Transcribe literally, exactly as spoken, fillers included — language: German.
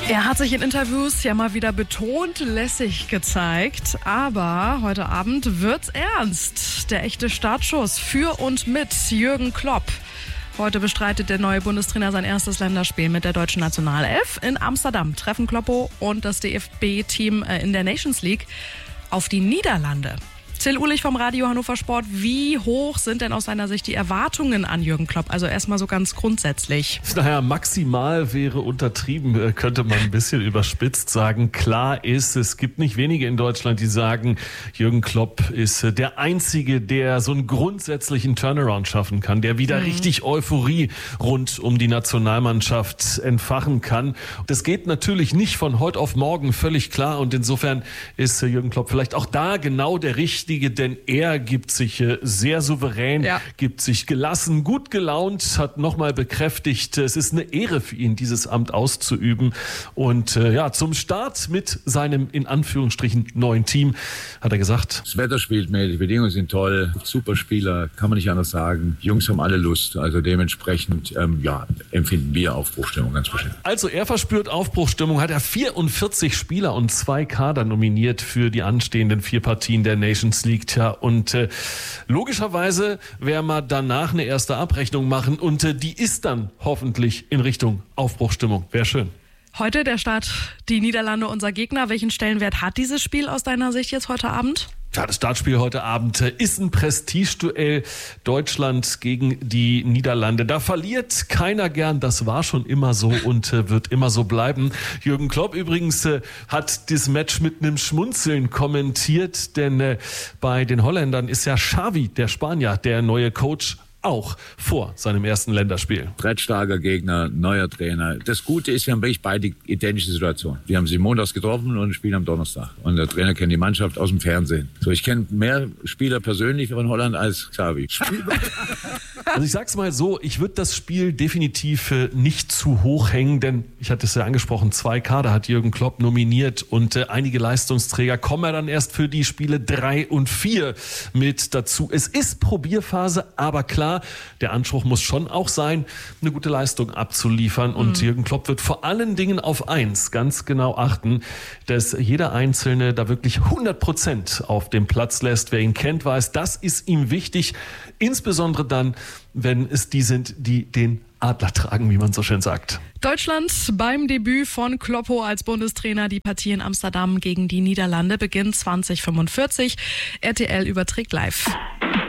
Er hat sich in Interviews ja mal wieder betont lässig gezeigt, aber heute Abend wird's ernst. Der echte Startschuss für und mit Jürgen Klopp. Heute bestreitet der neue Bundestrainer sein erstes Länderspiel mit der deutschen Nationalelf. In Amsterdam treffen Kloppo und das D F B-Team in der Nations League auf die Niederlande. Till Uhlich vom Radio Hannover Sport. Wie hoch sind denn aus seiner Sicht die Erwartungen an Jürgen Klopp? Also erstmal so ganz grundsätzlich. Naja, maximal wäre untertrieben, könnte man ein bisschen überspitzt sagen. Klar ist, es gibt nicht wenige in Deutschland, die sagen, Jürgen Klopp ist der Einzige, der so einen grundsätzlichen Turnaround schaffen kann, der wieder mhm. richtig Euphorie rund um die Nationalmannschaft entfachen kann. Das geht natürlich nicht von heute auf morgen, völlig klar. Und insofern ist Jürgen Klopp vielleicht auch da genau der Richtige, denn er gibt sich sehr souverän, ja. gibt sich gelassen, gut gelaunt, hat nochmal bekräftigt, es ist eine Ehre für ihn, dieses Amt auszuüben. Und äh, ja, zum Start mit seinem in Anführungsstrichen neuen Team hat er gesagt: Das Wetter spielt mit, die Bedingungen sind toll, super Spieler, kann man nicht anders sagen. Die Jungs haben alle Lust, also dementsprechend ähm, ja, empfinden wir Aufbruchstimmung ganz bestimmt. Also er verspürt Aufbruchstimmung, hat er vierundvierzig Spieler und zwei Kader nominiert für die anstehenden vier Partien der Nations liegt ja und äh, logischerweise werden wir danach eine erste Abrechnung machen und äh, die ist dann hoffentlich in Richtung Aufbruchstimmung. Wäre schön. Heute der Start, die Niederlande, unser Gegner. Welchen Stellenwert hat dieses Spiel aus deiner Sicht jetzt heute Abend? Ja, das Startspiel heute Abend ist ein Prestigeduell. Deutschland gegen die Niederlande. Da verliert keiner gern. Das war schon immer so und äh, wird immer so bleiben. Jürgen Klopp übrigens äh, hat das Match mit einem Schmunzeln kommentiert, denn äh, bei den Holländern ist ja Xavi, der Spanier, der neue Coach, auch vor seinem ersten Länderspiel. Brettstarker Gegner, neuer Trainer. Das Gute ist, wir haben wirklich beide identische Situationen. Wir haben sie montags getroffen und spielen am Donnerstag. Und der Trainer kennt die Mannschaft aus dem Fernsehen. So, ich kenne mehr Spieler persönlich von Holland als Xavi. Also ich sag's mal so, ich würde das Spiel definitiv äh, nicht zu hoch hängen, denn ich hatte es ja angesprochen, zwei Kader hat Jürgen Klopp nominiert und äh, einige Leistungsträger kommen ja dann erst für die Spiele drei und vier mit dazu. Es ist Probierphase, aber klar, der Anspruch muss schon auch sein, eine gute Leistung abzuliefern. Und mhm. Jürgen Klopp wird vor allen Dingen auf eins ganz genau achten, dass jeder Einzelne da wirklich hundert Prozent auf dem Platz lässt. Wer ihn kennt, weiß, das ist ihm wichtig. Insbesondere dann, wenn es die sind, die den Adler tragen, wie man so schön sagt. Deutschland beim Debüt von Kloppo als Bundestrainer. Die Partie in Amsterdam gegen die Niederlande beginnt zwanzig fünfundvierzig. R T L überträgt live.